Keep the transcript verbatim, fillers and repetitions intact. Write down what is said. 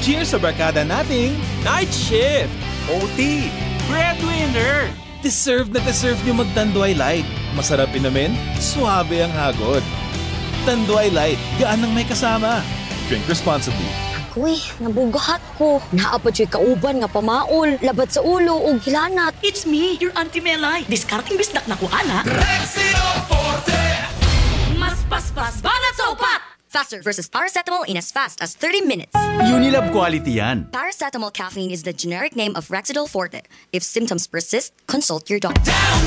Cheers sa barkada nating Night shift! O T! Breadwinner! deserve na deserve nyo mag-Tanduay Light. Masarap inumin, suabe ang hagod. Tanduay Light, gaan ng may kasama. Drink responsibly. Uy, nabugahat ko. Naapad siya kauban nga pamaol, labat sa ulo ug hilanat. It's me, your Auntie Melay. Discarding bisdak na ko, ana. Rexino Forte! Mas paspas, banat sa upat! Faster versus paracetamol in as fast as thirty minutes. Unilab quality yan. Paracetamol caffeine is the generic name of Rexidol Forte. If symptoms persist, consult your doctor.